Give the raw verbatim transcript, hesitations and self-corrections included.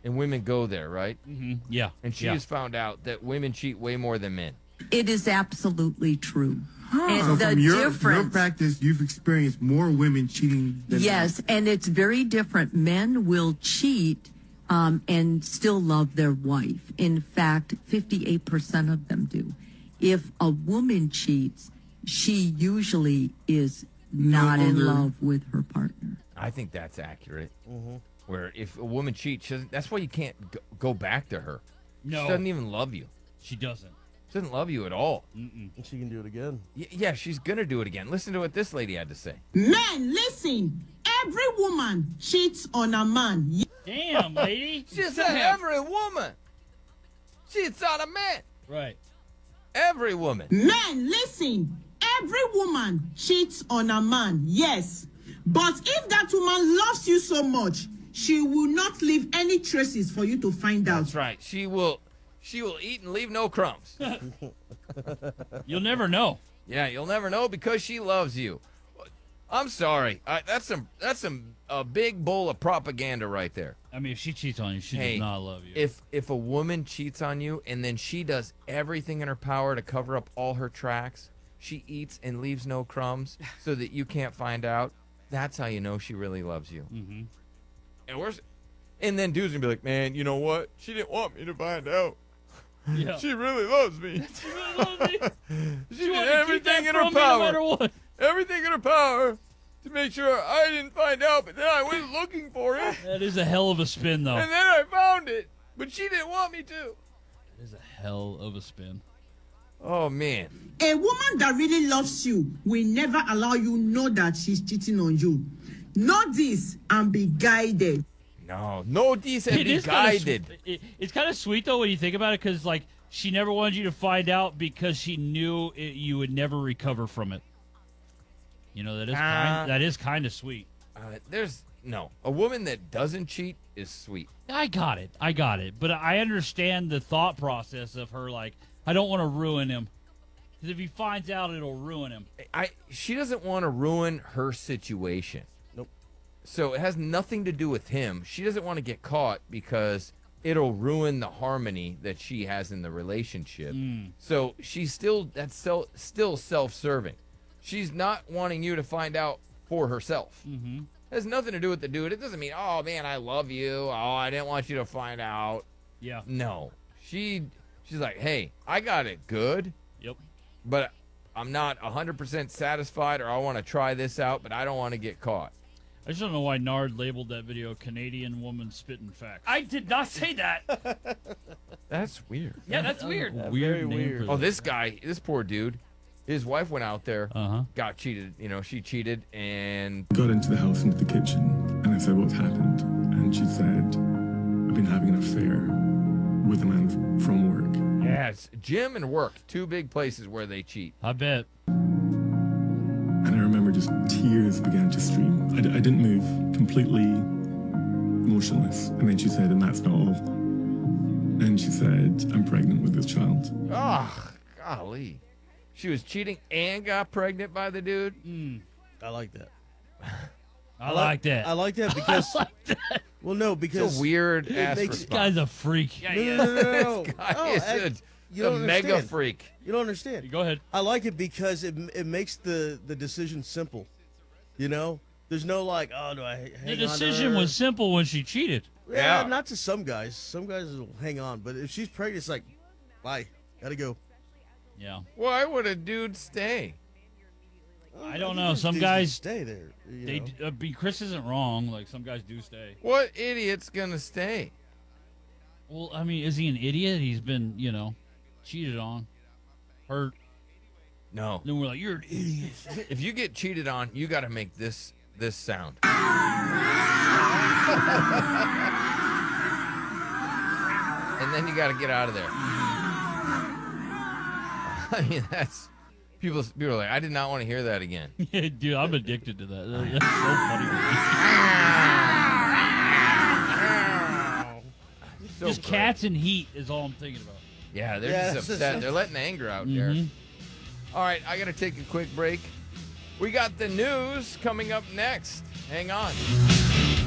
and women go there, right? Mm-hmm. Yeah. And she yeah. has found out that women cheat way more than men. It is absolutely true. Huh. And So the from your, difference, your practice, you've experienced more women cheating than yes, and it's very different. Men will cheat um, and still love their wife. In fact, fifty-eight percent of them do. If a woman cheats, she usually is not No in longer- love with her partner. I think that's accurate. Mm-hmm. Where if a woman cheats, she doesn't, that's why you can't go, go back to her. No. She doesn't even love you. She doesn't. She doesn't love you at all. Mm-mm. She can do it again. Y- yeah, she's going to do it again. Listen to what this lady had to say. Men, listen. Every woman cheats on a man. Damn, lady. She said every woman cheats on a man. Right. Every woman. Men, listen. Every woman cheats on a man. Yes. But if that woman loves you so much, she will not leave any traces for you to find out. That's right. She will she will eat and leave no crumbs. You'll never know. Yeah, you'll never know because she loves you. I'm sorry. I, that's some that's some a big bowl of propaganda right there. I mean, if she cheats on you, she Hey, does not love you. If if a woman cheats on you and then she does everything in her power to cover up all her tracks, she eats and leaves no crumbs so that you can't find out, that's how you know she really loves you. mm-hmm. And we're, and then dudes gonna be like, man, you know what? She didn't want me to find out. Yeah. She really loves me. She really loves me. She, She did wanted to keep everything that in her from me power. no matter what. Everything in her power to make sure I didn't find out, but then I went looking for it. That is a hell of a spin, though. And then I found it, but she didn't want me to. That is a hell of a spin. Oh, man. A woman that really loves you will never allow you know that she's cheating on you. Know this and be guided. No, no decent It be is kinda guided. swe- it- it's kind of sweet, though, when you think about it, because, like, she never wanted you to find out because she knew it, you would never recover from it. You know, that is Uh, kind, that is kind of sweet. Uh, there's, no. A woman that doesn't cheat is sweet. I got it. I got it. But I understand the thought process of her, like, I don't want to ruin him. Because if he finds out, it'll ruin him. I She doesn't want to ruin her situation. Nope. So it has nothing to do with him. She doesn't want to get caught because it'll ruin the harmony that she has in the relationship. Mm. So she's still that's still still self-serving. She's not wanting you to find out for herself. Mm-hmm. It has nothing to do with the dude. It doesn't mean, oh man, I love you. Oh, I didn't want you to find out. Yeah. No, she she's like, hey, I got it good, Yep. but I'm not one hundred percent satisfied, or I want to try this out, but I don't want to get caught. I just don't know why Nard labeled that video "Canadian woman spitting facts." I did not say that. That's weird. Yeah, that's weird. Yeah, weird very name weird. for Oh, that. this guy, this poor dude, his wife went out there, Uh-huh. got cheated. You know, she cheated, and got into the house, into the kitchen, and I said, what's happened? And she said, I've been having an affair with a man f- from work. yeah, it's gym and work, two big places where they cheat. I bet. And I remember just tears began to stream. I, d- I didn't move, completely motionless. And then she said, and that's not all. And she said, I'm pregnant with this child. Oh, golly. She was cheating and got pregnant by the dude? Mm, I like that. I like that. I like that because. I like that. Well, no, It's because a weird ass makes- This response. guy's a freak. Yeah, No, yeah. no, no, no, no. This guy No, is I- a, you a don't mega understand. freak. You don't understand. Go ahead. I like it because it it makes the the decision simple. You know, there's no like, oh, do I hang The on to decision her? was simple when she cheated. yeah, Yeah. not to some guys. Some guys will hang on, but if she's pregnant, it's like, bye, gotta go. Yeah. Why would a dude stay? I don't think know. there's Some dudes that guys- stay there. You They know? d- uh, be Chris isn't wrong. Like some guys do stay. What idiot's gonna stay? Well, I mean, is he an idiot? He's been, you know, cheated on, hurt. No. Then we're like, you're an idiot. If you get cheated on, you got to make this this sound. And then you got to get out of there. I mean, that's people. People are like, I did not want to hear that again. Yeah, dude, I'm addicted to that. That- That's so funny. So Just great. cats and heat is all I'm thinking about. Yeah, they're Yeah, just that's- upset. They're letting the anger out there. Mhm. All right, I got to take a quick break. We got the news coming up next. Hang on.